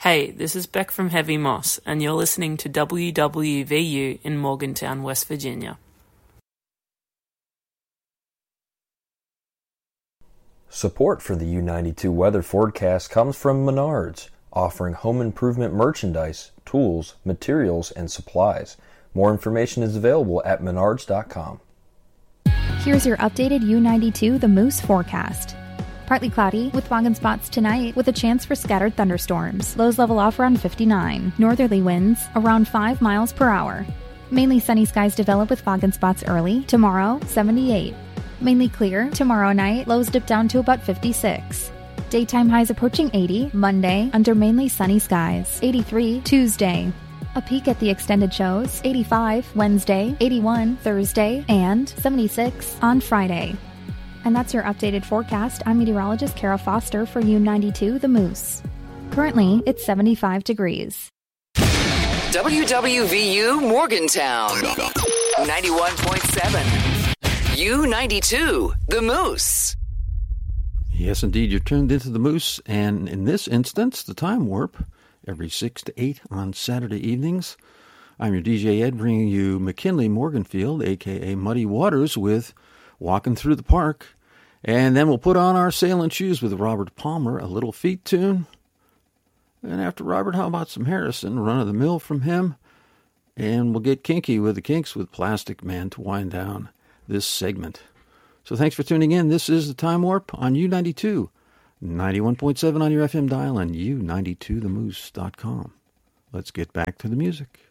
Hey, this is Beck from Heavy Moss, and you're listening to WWVU in Morgantown, West Virginia. Support for the U92 weather forecast comes from Menards, offering home improvement merchandise, tools, materials, and supplies. More information is available at menards.com. Here's your updated U92 The Moose forecast. Partly cloudy with fog and spots tonight with a chance for scattered thunderstorms. Lows level off around 59. Northerly winds around 5 miles per hour. Mainly sunny skies develop with fog and spots early. Tomorrow, 78. Mainly clear. Tomorrow night, lows dip down to about 56. Daytime highs approaching 80. Monday, under mainly sunny skies. 83 Tuesday. A peek at the extended shows. 85 Wednesday, 81 Thursday, and 76 on Friday. And that's your updated forecast. I'm meteorologist Kara Foster for U92 The Moose. Currently, it's 75 degrees. WWVU Morgantown 91.7. U92 The Moose. Yes, indeed, you're tuned into The Moose, and in this instance, the Time Warp, every 6 to 8 on Saturday evenings. I'm your DJ Ed, bringing you McKinley Morganfield, a.k.a. Muddy Waters, with Walking Through the Park. And then we'll put on our sailing shoes with Robert Palmer, a little feet tune. And after Robert, how about some Harrison, run-of-the-mill from him? And we'll get kinky with the Kinks with Plastic Man to wind down this segment. So thanks for tuning in. This is the Time Warp on U92, 91.7 on your FM dial, and U92themoose.com. Let's get back to the music.